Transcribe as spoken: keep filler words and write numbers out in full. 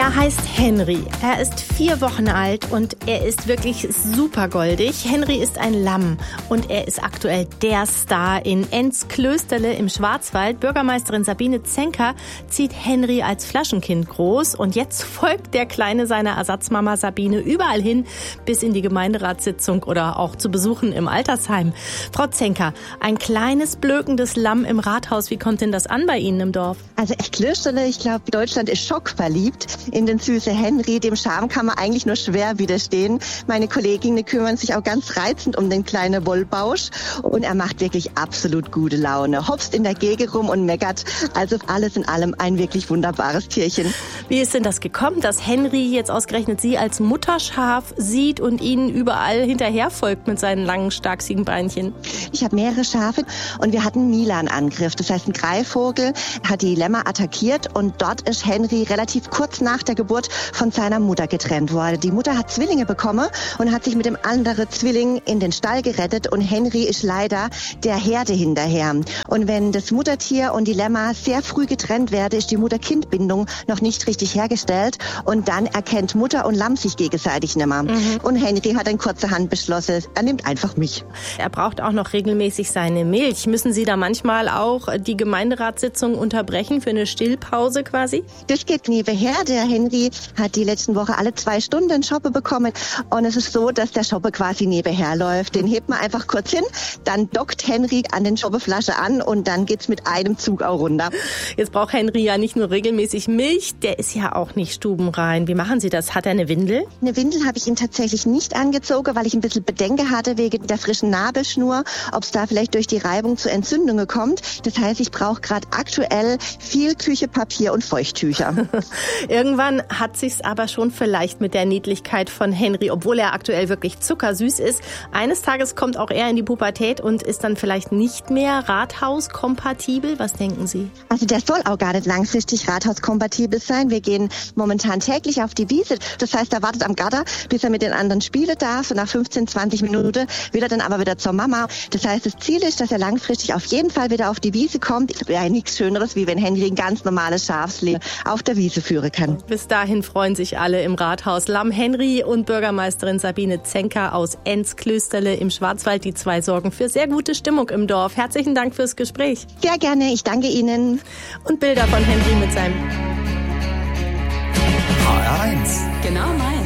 Er heißt Henry, er ist vier Wochen alt und er ist wirklich super goldig. Henry ist ein Lamm und er ist aktuell der Star in Enz-Klösterle im Schwarzwald. Bürgermeisterin Sabine Zenker zieht Henry als Flaschenkind groß und jetzt folgt der Kleine seiner Ersatzmama Sabine überall hin, bis in die Gemeinderatssitzung oder auch zu Besuchen im Altersheim. Frau Zenker, ein kleines, blökendes Lamm im Rathaus, wie kommt denn das an bei Ihnen im Dorf? Also Klösterle, ich glaube, Deutschland ist schockverliebt in den süßen Henry. Dem Charme kann man eigentlich nur schwer widerstehen. Meine Kolleginnen kümmern sich auch ganz reizend um den kleinen Wollbausch und er macht wirklich absolut gute Laune. Hopst in der Gegend rum und meckert. Also alles in allem ein wirklich wunderbares Tierchen. Wie ist denn das gekommen, dass Henry jetzt ausgerechnet Sie als Mutterschaf sieht und Ihnen überall hinterherfolgt mit seinen langen, starksigen Beinchen? Ich habe mehrere Schafe und wir hatten Milan-Angriff. Das heißt, ein Greifvogel hat die Lämmer attackiert und dort ist Henry relativ kurz nach der Geburt von seiner Mutter getrennt worden. Die Mutter hat Zwillinge bekommen und hat sich mit dem anderen Zwilling in den Stall gerettet und Henry ist leider der Herde hinterher. Und wenn das Muttertier und die Lämmer sehr früh getrennt werden, ist die Mutter-Kind-Bindung noch nicht richtig hergestellt und dann erkennt Mutter und Lamm sich gegenseitig nicht mehr. Mhm. Und Henry hat dann kurzerhand beschlossen, er nimmt einfach mich. Er braucht auch noch regelmäßig seine Milch. Müssen Sie da manchmal auch die Gemeinderatssitzung unterbrechen für eine Stillpause quasi? Das geht nebenher. Der Henry hat die letzten Woche alle zwei Stunden einen Schoppe bekommen und es ist so, dass der Schoppe quasi nebenher läuft. Den hebt man einfach kurz hin, dann dockt Henry an den Schoppeflasche an und dann geht's mit einem Zug auch runter. Jetzt braucht Henry ja nicht nur regelmäßig Milch, der ist ja auch nicht stubenrein. Wie machen Sie das? Hat er eine Windel? Eine Windel habe ich ihm tatsächlich nicht angezogen, weil ich ein bisschen Bedenken hatte wegen der frischen Nabelschnur, ob es da vielleicht durch die Reibung zu Entzündungen kommt. Das heißt, ich brauche gerade aktuell viel Küchepapier und Feuchttücher. Irgendwann hat sich's aber schon vielleicht mit der Niedlichkeit von Henry, obwohl er aktuell wirklich zuckersüß ist. Eines Tages kommt auch er in die Pubertät und ist dann vielleicht nicht mehr rathauskompatibel. Was denken Sie? Also der soll auch gar nicht langfristig rathauskompatibel sein. Wir gehen momentan täglich auf die Wiese. Das heißt, er wartet am Gatter, bis er mit den anderen spielen darf. Und nach fünfzehn, zwanzig Minuten will er dann aber wieder zur Mama. Das heißt, das Ziel ist, dass er langfristig auf jeden Fall wieder auf die Wiese kommt. Es wäre nichts Schöneres, wie wenn Henry ein ganz normales Schafsleben auf der Wiese führen kann. Bis dahin freuen sich alle im Rathaus. Lamm Henry und Bürgermeisterin Sabine Zenker aus Enz-Klösterle im Schwarzwald. Die zwei sorgen für sehr gute Stimmung im Dorf. Herzlichen Dank fürs Gespräch. Sehr gerne, ich danke Ihnen. Und Bilder von Henry mit seinem H R eins. Genau meins.